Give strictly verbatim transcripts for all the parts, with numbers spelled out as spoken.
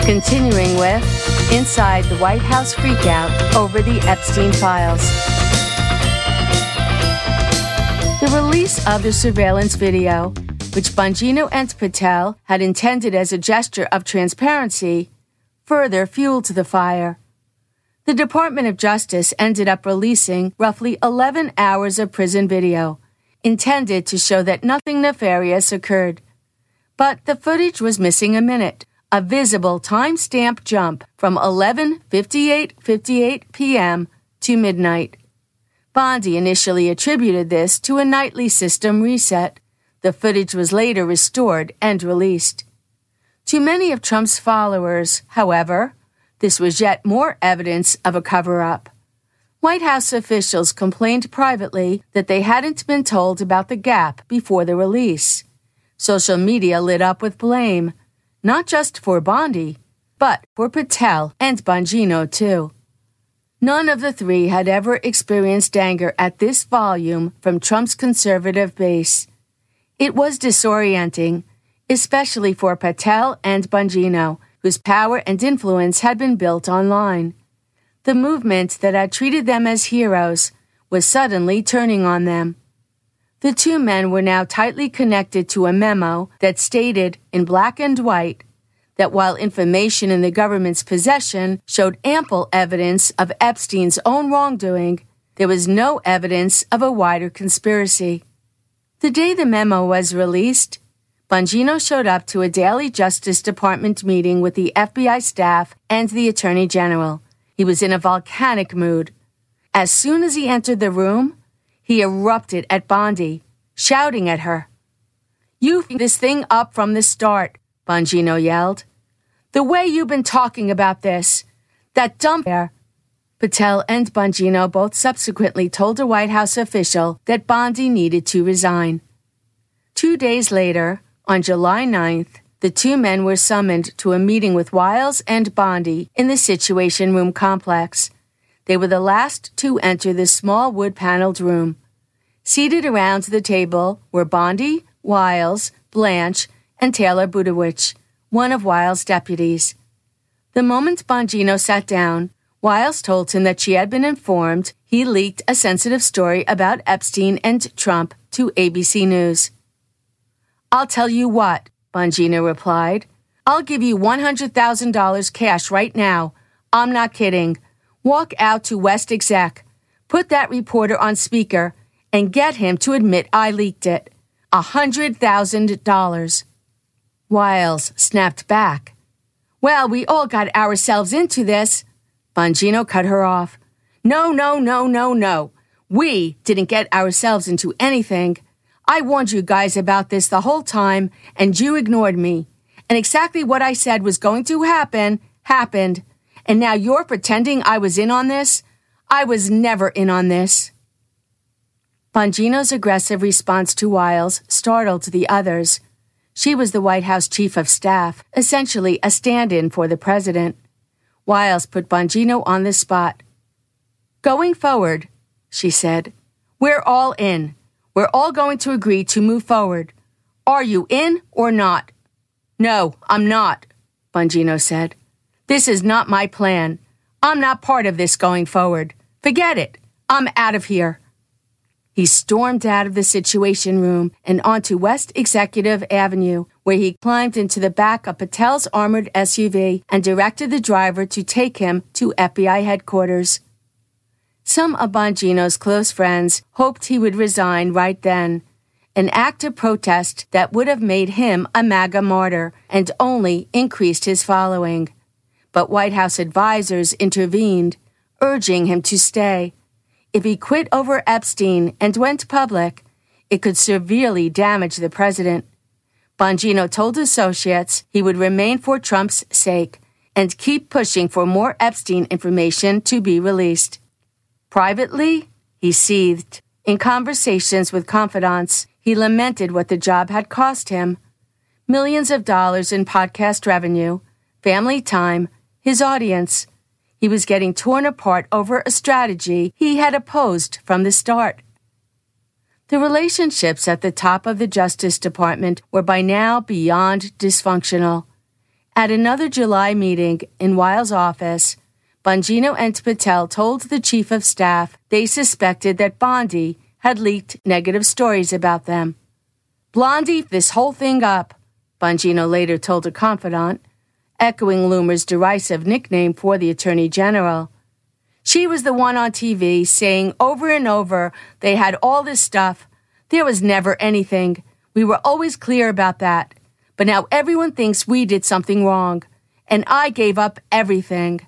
Continuing with Inside the White House Freakout over the Epstein Files. The release of the surveillance video, which Bongino and Patel had intended as a gesture of transparency, further fueled the fire. The Department of Justice ended up releasing roughly eleven hours of prison video, intended to show that nothing nefarious occurred. But the footage was missing a minute, a visible time-stamp jump from eleven fifty-eight fifty-eight p.m. to midnight. Bondi initially attributed this to a nightly system reset. The footage was later restored and released. To many of Trump's followers, however, this was yet more evidence of a cover-up. White House officials complained privately that they hadn't been told about the gap before the release. Social media lit up with blame, not just for Bondi, but for Patel and Bongino too. None of the three had ever experienced anger at this volume from Trump's conservative base. It was disorienting, especially for Patel and Bongino, whose power and influence had been built online. The movement that had treated them as heroes was suddenly turning on them. The two men were now tightly connected to a memo that stated, in black and white, that while information in the government's possession showed ample evidence of Epstein's own wrongdoing, there was no evidence of a wider conspiracy. The day the memo was released, Bongino showed up to a daily Justice Department meeting with the F B I staff and the Attorney General. He was in a volcanic mood. As soon as he entered the room, he erupted at Bondi, shouting at her. "You f***ed this thing up from the start," Bongino yelled. "The way you've been talking about this, that dumb air." Patel and Bongino both subsequently told a White House official that Bondi needed to resign. Two days later, on July ninth, the two men were summoned to a meeting with Wiles and Bondi in the Situation Room complex. They were the last to enter the small wood-paneled room. Seated around the table were Bondi, Wiles, Blanche, and Taylor Budowich, one of Wiles' deputies. The moment Bongino sat down, Wiles told him that she had been informed he leaked a sensitive story about Epstein and Trump to A B C News. "I'll tell you what," Bongino replied. "I'll give you one hundred thousand dollars cash right now. I'm not kidding. Walk out to West Exec, put that reporter on speaker, and get him to admit I leaked it. A hundred thousand dollars." Wiles snapped back. "Well, we all got ourselves into this." Bongino cut her off. "No, no, no, no, no. We didn't get ourselves into anything. I warned you guys about this the whole time, and you ignored me. And exactly what I said was going to happen, happened. And now you're pretending I was in on this? I was never in on this." Bongino's aggressive response to Wiles startled the others. She was the White House chief of staff, essentially a stand-in for the president. Wiles put Bongino on the spot. "Going forward," she said, "we're all in. We're all going to agree to move forward. Are you in or not?" "No, I'm not," Bongino said. "This is not my plan. I'm not part of this going forward. Forget it. I'm out of here." He stormed out of the Situation Room and onto West Executive Avenue, where he climbed into the back of Patel's armored S U V and directed the driver to take him to F B I headquarters. Some of Bongino's close friends hoped he would resign right then, an act of protest that would have made him a MAGA martyr and only increased his following. But White House advisors intervened, urging him to stay. If he quit over Epstein and went public, it could severely damage the president. Bongino told associates he would remain for Trump's sake and keep pushing for more Epstein information to be released. Privately, he seethed. In conversations with confidants, he lamented what the job had cost him. Millions of dollars in podcast revenue, family time, his audience. He was getting torn apart over a strategy he had opposed from the start. The relationships at the top of the Justice Department were by now beyond dysfunctional. At another July meeting in Weil's office, Bongino and Patel told the chief of staff they suspected that Bondi had leaked negative stories about them. "Blondie, this whole thing up," Bongino later told a confidant, echoing Loomer's derisive nickname for the Attorney General. "She was the one on T V saying over and over they had all this stuff. There was never anything. We were always clear about that. But now everyone thinks we did something wrong, and I gave up everything."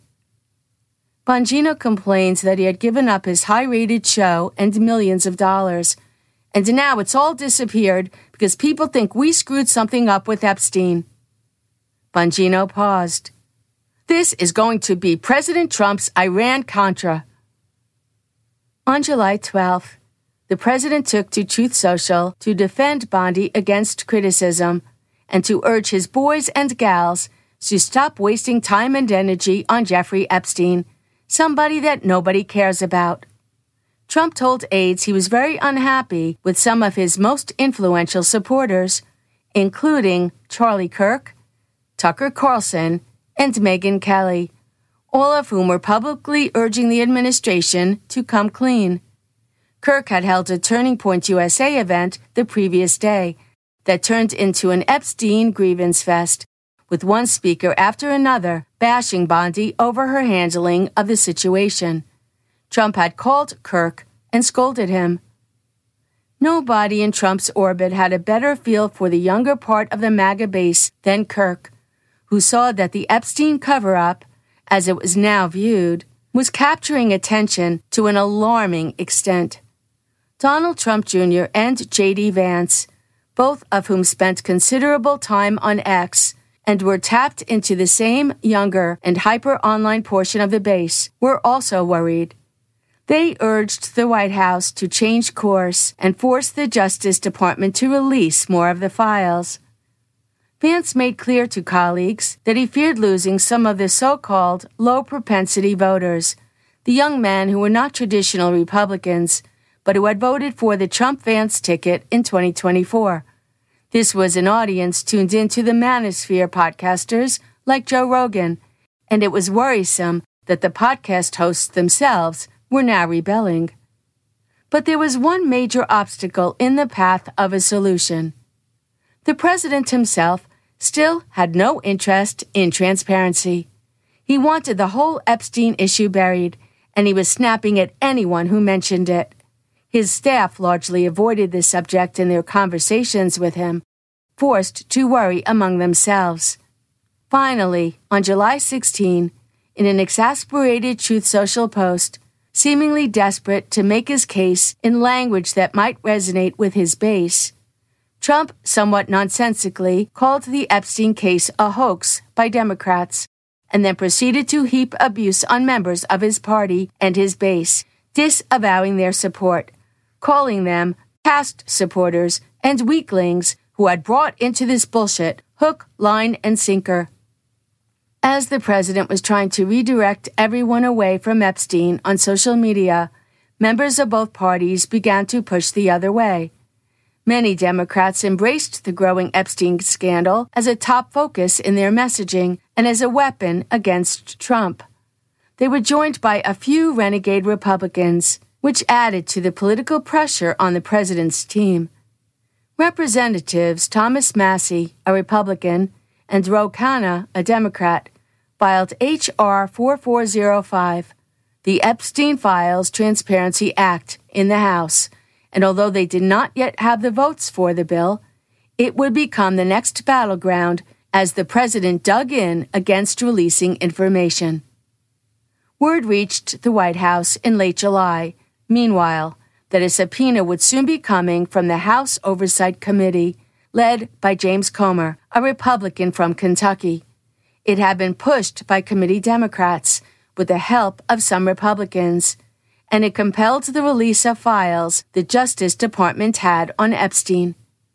Bongino complains that he had given up his high-rated show and millions of dollars, and now it's all disappeared because people think we screwed something up with Epstein. Bongino paused. "This is going to be President Trump's Iran-Contra." On July twelfth, the president took to Truth Social to defend Bondi against criticism and to urge his boys and gals to stop wasting time and energy on Jeffrey Epstein, somebody that nobody cares about. Trump told aides he was very unhappy with some of his most influential supporters, including Charlie Kirk, Tucker Carlson, and Megyn Kelly, all of whom were publicly urging the administration to come clean. Kirk had held a Turning Point U S A event the previous day that turned into an Epstein grievance fest, with one speaker after another bashing Bondi over her handling of the situation. Trump had called Kirk and scolded him. Nobody in Trump's orbit had a better feel for the younger part of the MAGA base than Kirk, who saw that the Epstein cover-up, as it was now viewed, was capturing attention to an alarming extent. Donald Trump Junior and J D Vance, both of whom spent considerable time on X and were tapped into the same younger and hyper-online portion of the base, were also worried. They urged the White House to change course and force the Justice Department to release more of the files. Vance made clear to colleagues that he feared losing some of the so-called low-propensity voters, the young men who were not traditional Republicans, but who had voted for the Trump-Vance ticket in twenty twenty-four. This was an audience tuned into the Manosphere podcasters like Joe Rogan, and it was worrisome that the podcast hosts themselves were now rebelling. But there was one major obstacle in the path of a solution. The president himself still had no interest in transparency. He wanted the whole Epstein issue buried, and he was snapping at anyone who mentioned it. His staff largely avoided the subject in their conversations with him, forced to worry among themselves. Finally, on July sixteenth, in an exasperated Truth Social post, seemingly desperate to make his case in language that might resonate with his base, Trump somewhat nonsensically called the Epstein case a hoax by Democrats, and then proceeded to heap abuse on members of his party and his base, disavowing their support, calling them past supporters and weaklings who had brought into this bullshit hook, line, and sinker. As the president was trying to redirect everyone away from Epstein on social media, members of both parties began to push the other way. Many Democrats embraced the growing Epstein scandal as a top focus in their messaging and as a weapon against Trump. They were joined by a few renegade Republicans, which added to the political pressure on the president's team. Representatives Thomas Massie, a Republican, and Ro Khanna, a Democrat, filed H R forty-four oh five, the Epstein Files Transparency Act, in the House, and although they did not yet have the votes for the bill, it would become the next battleground as the president dug in against releasing information. Word reached the White House in late July, meanwhile, that a subpoena would soon be coming from the House Oversight Committee, led by James Comer, a Republican from Kentucky. It had been pushed by committee Democrats with the help of some Republicans, and it compelled the release of files the Justice Department had on Epstein.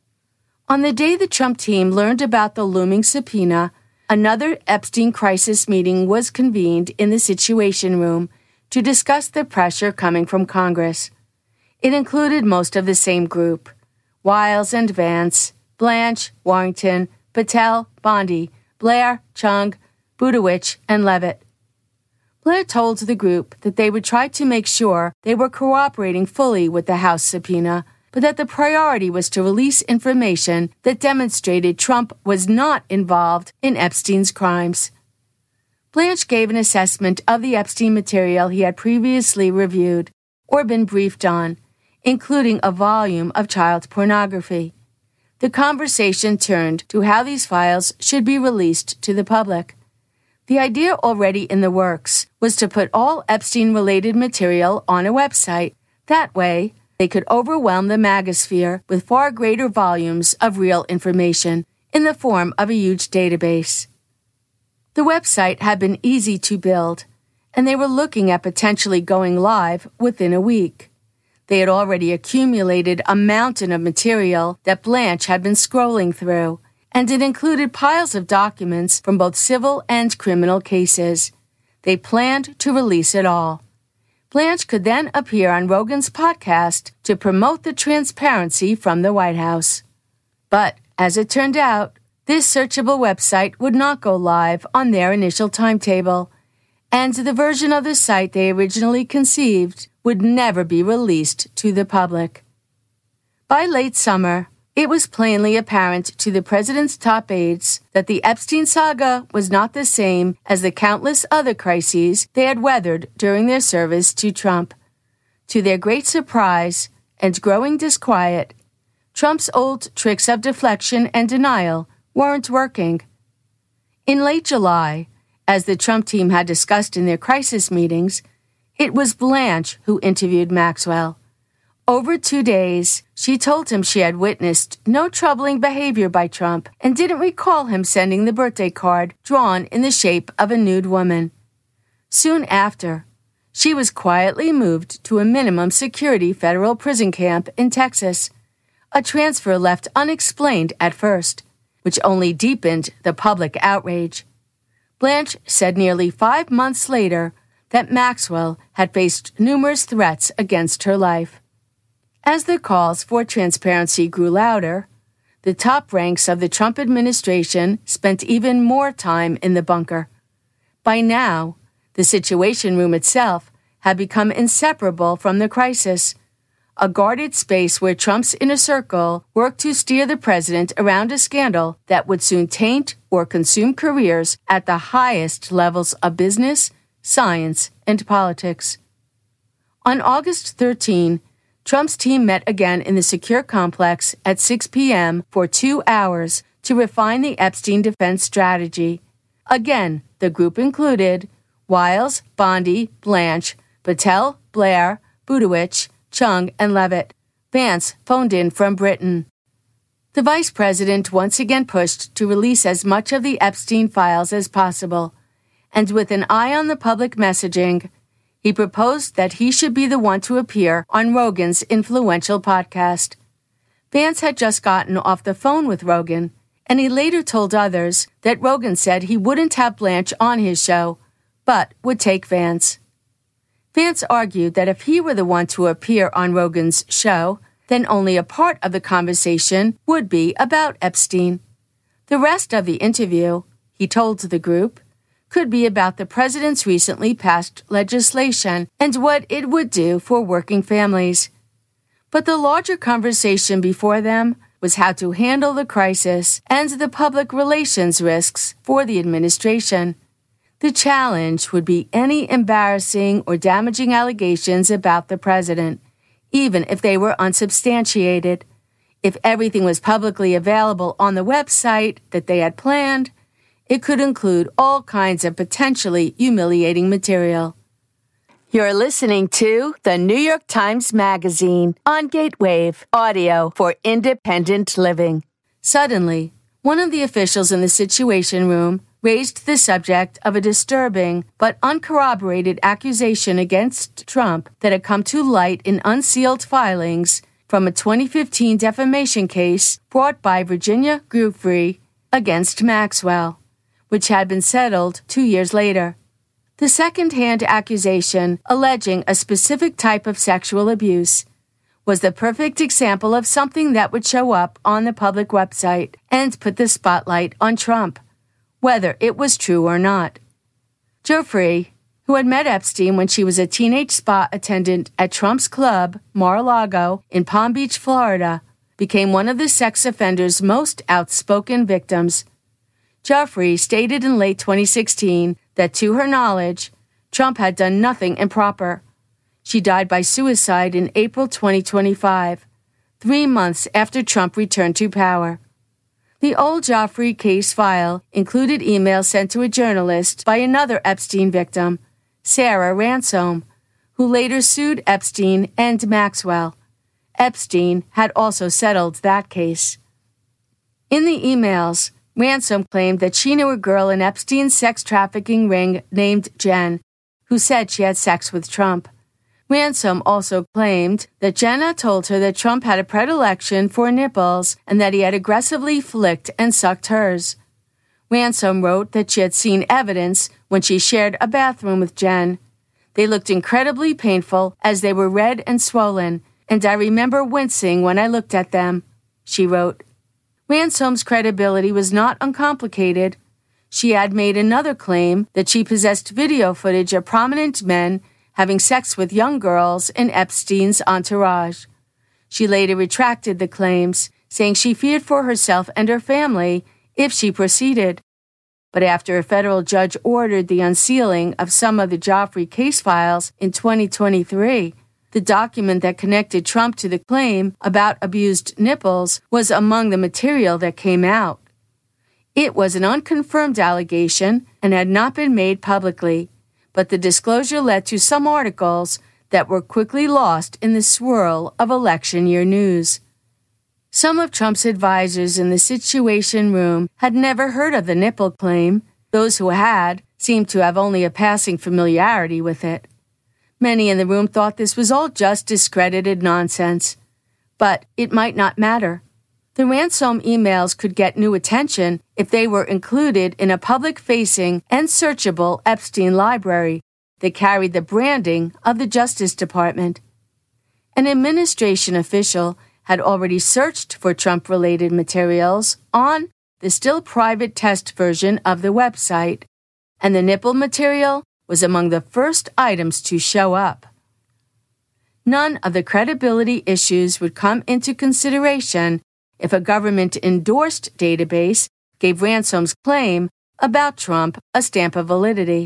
On the day the Trump team learned about the looming subpoena, another Epstein crisis meeting was convened in the Situation Room to discuss the pressure coming from Congress. It included most of the same group: Wiles and Vance, Blanche, Warrington, Patel, Bondi, Blair, Chung, Budowich, and Levitt. Blair told the group that they would try to make sure they were cooperating fully with the House subpoena, but that the priority was to release information that demonstrated Trump was not involved in Epstein's crimes. Blanche gave an assessment of the Epstein material he had previously reviewed or been briefed on, including a volume of child pornography. The conversation turned to how these files should be released to the public. The idea already in the works was to put all Epstein-related material on a website. That way, they could overwhelm the magosphere with far greater volumes of real information in the form of a huge database. The website had been easy to build, and they were looking at potentially going live within a week. They had already accumulated a mountain of material that Blanche had been scrolling through, and it included piles of documents from both civil and criminal cases. They planned to release it all. Blanche could then appear on Rogan's podcast to promote the transparency from the White House. But, as it turned out, this searchable website would not go live on their initial timetable, and the version of the site they originally conceived would never be released to the public. By late summer, it was plainly apparent to the president's top aides that the Epstein saga was not the same as the countless other crises they had weathered during their service to Trump. To their great surprise and growing disquiet, Trump's old tricks of deflection and denial weren't working. In late July, as the Trump team had discussed in their crisis meetings, it was Blanche who interviewed Maxwell. Over two days, she told him she had witnessed no troubling behavior by Trump and didn't recall him sending the birthday card drawn in the shape of a nude woman. Soon after, she was quietly moved to a minimum security federal prison camp in Texas, a transfer left unexplained at first, which only deepened the public outrage. Blanche said nearly five months later that Maxwell had faced numerous threats against her life. As the calls for transparency grew louder, the top ranks of the Trump administration spent even more time in the bunker. By now, the Situation Room itself had become inseparable from the crisis, a guarded space where Trump's inner circle worked to steer the president around a scandal that would soon taint or consume careers at the highest levels of business, science, and politics. On August thirteenth, Trump's team met again in the secure complex at six p.m. for two hours to refine the Epstein defense strategy. Again, the group included Wiles, Bondi, Blanche, Patel, Blair, Budowich, Chung, and Levitt. Vance phoned in from Britain. The vice president once again pushed to release as much of the Epstein files as possible, and with an eye on the public messaging, he proposed that he should be the one to appear on Rogan's influential podcast. Vance had just gotten off the phone with Rogan, and he later told others that Rogan said he wouldn't have Blanche on his show, but would take Vance. Vance argued that if he were the one to appear on Rogan's show, then only a part of the conversation would be about Epstein. The rest of the interview, he told the group, could be about the president's recently passed legislation and what it would do for working families. But the larger conversation before them was how to handle the crisis and the public relations risks for the administration. The challenge would be any embarrassing or damaging allegations about the president, even if they were unsubstantiated. If everything was publicly available on the website that they had planned, it could include all kinds of potentially humiliating material. You're listening to the New York Times Magazine on Gatewave, audio for independent living. Suddenly, one of the officials in the Situation Room raised the subject of a disturbing but uncorroborated accusation against Trump that had come to light in unsealed filings from a twenty fifteen defamation case brought by Virginia Giuffre against Maxwell, which had been settled two years later. The second-hand accusation, alleging a specific type of sexual abuse, was the perfect example of something that would show up on the public website and put the spotlight on Trump. whether it was true or not. Giuffre, who had met Epstein when she was a teenage spa attendant at Trump's club, Mar-a-Lago, in Palm Beach, Florida, became one of the sex offender's most outspoken victims. Giuffre stated in late twenty sixteen that, to her knowledge, Trump had done nothing improper. She died by suicide in April twenty twenty-five, three months after Trump returned to power. The old Giuffre case file included emails sent to a journalist by another Epstein victim, Sarah Ransom, who later sued Epstein and Maxwell. Epstein had also settled that case. In the emails, Ransom claimed that she knew a girl in Epstein's sex trafficking ring named Jen, who said she had sex with Trump. Ransom also claimed that Jenna told her that Trump had a predilection for nipples and that he had aggressively flicked and sucked hers. Ransom wrote that she had seen evidence when she shared a bathroom with Jen. They looked incredibly painful as they were red and swollen, and I remember wincing when I looked at them, she wrote. Ransom's credibility was not uncomplicated. She had made another claim that she possessed video footage of prominent men having sex with young girls in Epstein's entourage. She later retracted the claims, saying she feared for herself and her family if she proceeded. But after a federal judge ordered the unsealing of some of the Giuffre case files in twenty twenty-three, the document that connected Trump to the claim about abused nipples was among the material that came out. It was an unconfirmed allegation and had not been made publicly, but the disclosure led to some articles that were quickly lost in the swirl of election year news. Some of Trump's advisors in the Situation Room had never heard of the nipple claim. Those who had seemed to have only a passing familiarity with it. Many in the room thought this was all just discredited nonsense. But it might not matter. The Ransom emails could get new attention if they were included in a public-facing and searchable Epstein library that carried the branding of the Justice Department. An administration official had already searched for Trump-related materials on the still private test version of the website, and the nipple material was among the first items to show up. None of the credibility issues would come into consideration if a government-endorsed database gave Ransom's claim about Trump a stamp of validity.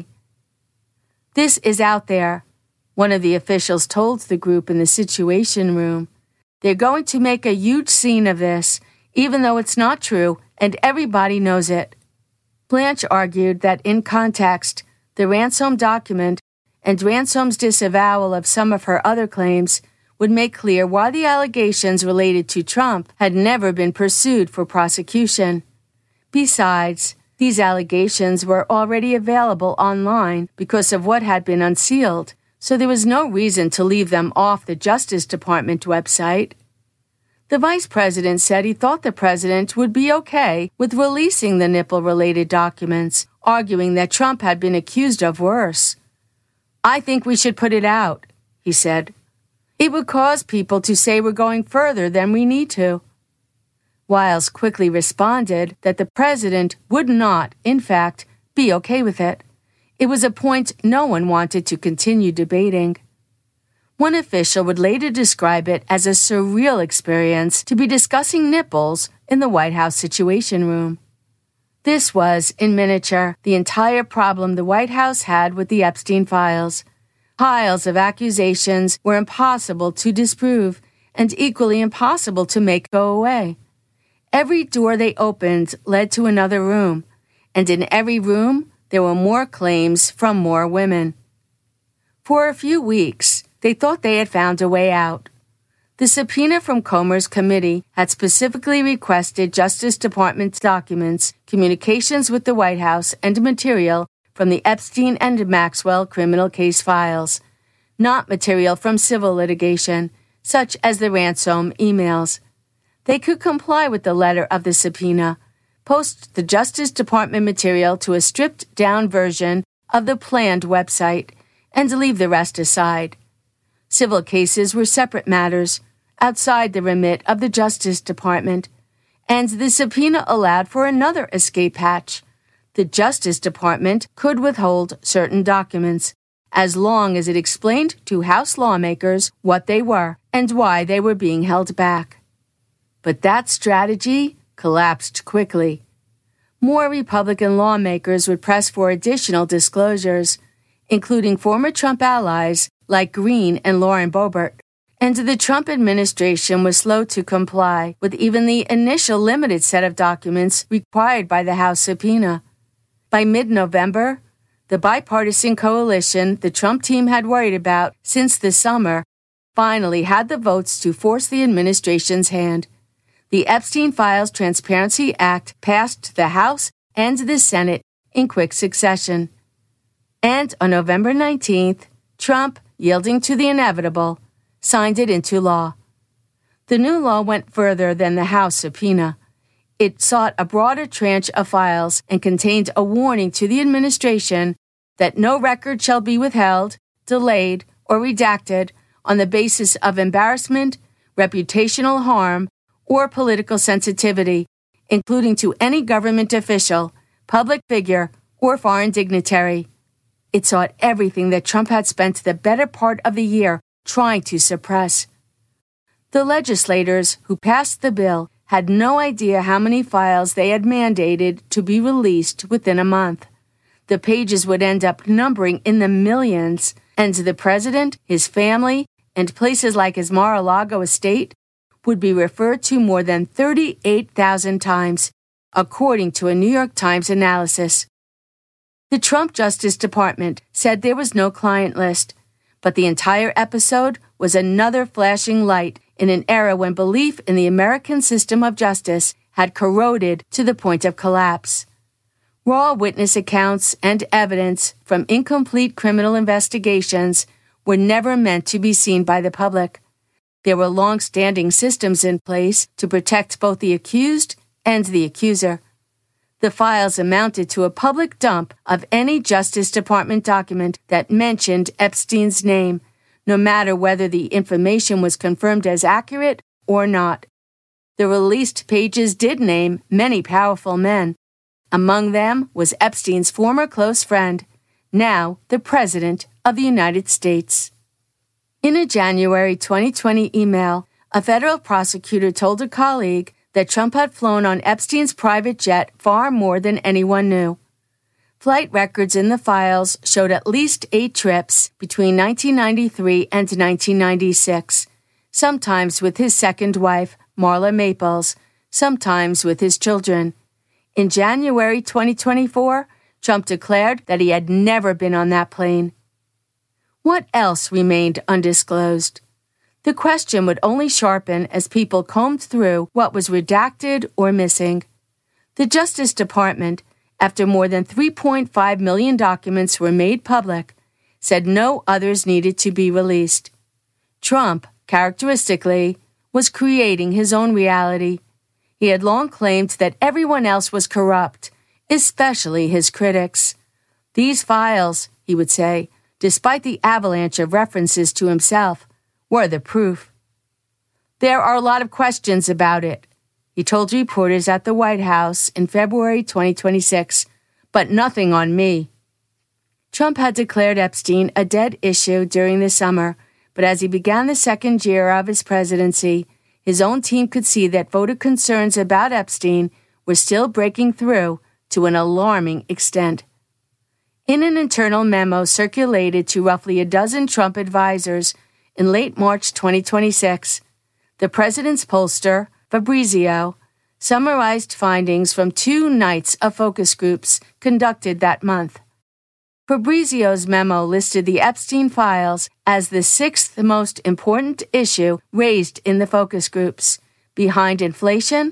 This is out there, one of the officials told the group in the Situation Room. They're going to make a huge scene of this, even though it's not true, and everybody knows it. Blanche argued that in context, the Ransom document and Ransom's disavowal of some of her other claims would make clear why the allegations related to Trump had never been pursued for prosecution. Besides, these allegations were already available online because of what had been unsealed, so there was no reason to leave them off the Justice Department website. The vice president said he thought the president would be okay with releasing the nipple-related documents, arguing that Trump had been accused of worse. "I think we should put it out," he said. "It would cause people to say we're going further than we need to." Wiles quickly responded that the president would not, in fact, be okay with it. It was a point no one wanted to continue debating. One official would later describe it as a surreal experience to be discussing nipples in the White House Situation Room. This was, in miniature, the entire problem the White House had with the Epstein files. Piles of accusations were impossible to disprove and equally impossible to make go away. Every door they opened led to another room, and in every room there were more claims from more women. For a few weeks, they thought they had found a way out. The subpoena from Comer's committee had specifically requested Justice Department documents, communications with the White House, and material from the Epstein and Maxwell criminal case files, not material from civil litigation, such as the Ransom emails. They could comply with the letter of the subpoena, post the Justice Department material to a stripped-down version of the planned website, and leave the rest aside. Civil cases were separate matters, outside the remit of the Justice Department, and the subpoena allowed for another escape hatch, the Justice Department could withhold certain documents, as long as it explained to House lawmakers what they were and why they were being held back. But that strategy collapsed quickly. More Republican lawmakers would press for additional disclosures, including former Trump allies like Green and Lauren Boebert, and the Trump administration was slow to comply with even the initial limited set of documents required by the House subpoena. By mid-November, the bipartisan coalition the Trump team had worried about since the summer finally had the votes to force the administration's hand. The Epstein Files Transparency Act passed the House and the Senate in quick succession. And on November nineteenth, Trump, yielding to the inevitable, signed it into law. The new law went further than the House subpoena. It sought a broader tranche of files and contained a warning to the administration that no record shall be withheld, delayed, or redacted on the basis of embarrassment, reputational harm, or political sensitivity, including to any government official, public figure, or foreign dignitary. It sought everything that Trump had spent the better part of the year trying to suppress. The legislators who passed the bill had no idea how many files they had mandated to be released within a month. The pages would end up numbering in the millions, and the president, his family, and places like his Mar-a-Lago estate would be referred to more than thirty-eight thousand times, according to a New York Times analysis. The Trump Justice Department said there was no client list, but the entire episode was another flashing light in an era when belief in the American system of justice had corroded to the point of collapse. Raw witness accounts and evidence from incomplete criminal investigations were never meant to be seen by the public. There were long-standing systems in place to protect both the accused and the accuser. The files amounted to a public dump of any Justice Department document that mentioned Epstein's name, no matter whether the information was confirmed as accurate or not. The released pages did name many powerful men. Among them was Epstein's former close friend, now the President of the United States. In a January twenty twenty email, a federal prosecutor told a colleague that Trump had flown on Epstein's private jet far more than anyone knew. Flight records in the files showed at least eight trips between nineteen ninety-three and nineteen ninety-six, sometimes with his second wife, Marla Maples, sometimes with his children. In January twenty twenty-four, Trump declared that he had never been on that plane. What else remained undisclosed? The question would only sharpen as people combed through what was redacted or missing. The Justice Department, after more than three point five million documents were made public, said no others needed to be released. Trump, characteristically, was creating his own reality. He had long claimed that everyone else was corrupt, especially his critics. These files, he would say, despite the avalanche of references to himself, were the proof. There are a lot of questions about it, he told reporters at the White House in February twenty twenty-six, but nothing on me. Trump had declared Epstein a dead issue during the summer, but as he began the second year of his presidency, his own team could see that voter concerns about Epstein were still breaking through to an alarming extent. In an internal memo circulated to roughly a dozen Trump advisors in late March twenty twenty-six, the president's pollster, Fabrizio, summarized findings from two nights of focus groups conducted that month. Fabrizio's memo listed the Epstein files as the sixth most important issue raised in the focus groups, behind inflation,